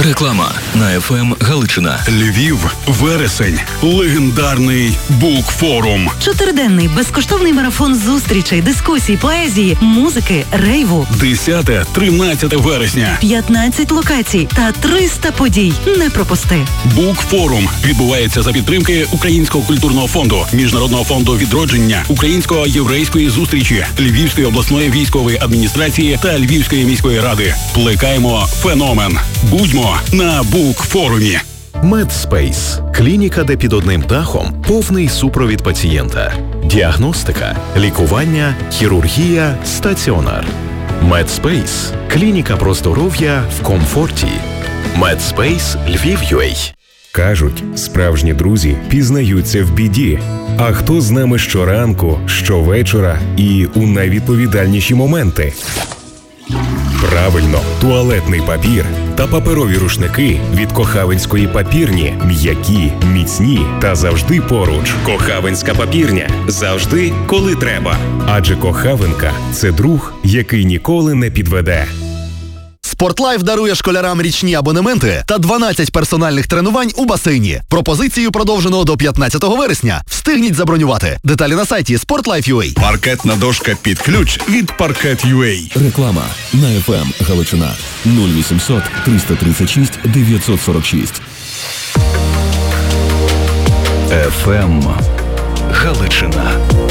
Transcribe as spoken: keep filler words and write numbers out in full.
Реклама на еф ем Галичина. Львів, вересень. Легендарний Букфорум. Чотириденний безкоштовний марафон зустрічей, дискусій, поезії, музики, рейву. десяте-тринадцяте вересня. п'ятнадцять локацій та триста подій. Не пропусти. Букфорум відбувається за підтримки Українського культурного фонду, Міжнародного фонду відродження, Українсько-єврейської зустрічі, Львівської обласної військової адміністрації та Львівської міської ради. Плекаємо феномен. Будьмо на Букфорумі. Медспейс – клініка, де під одним дахом повний супровід пацієнта. Діагностика, лікування, хірургія, стаціонар. Медспейс – клініка про здоров'я в комфорті. Медспейс Львів.ua. Кажуть, справжні друзі пізнаються в біді. А хто з нами щоранку, щовечора і у найвідповідальніші моменти? Правильно, туалетний папір та паперові рушники від Кохавинської папірні. М'які, міцні та завжди поруч. Кохавинська папірня. Завжди, коли треба. Адже Кохавинка – це друг, який ніколи не підведе. Спортлайф дарує школярам річні абонементи та дванадцять персональних тренувань у басейні. Пропозицію продовжено до п'ятнадцятого вересня. Встигніть забронювати. Деталі на сайті спортлайф.ua. Паркетна дошка під ключ від Паркет.ua. Реклама на еф ем Галичина. нуль вісімсот триста тридцять шість дев'ятсот сорок шість. еф ем Галичина.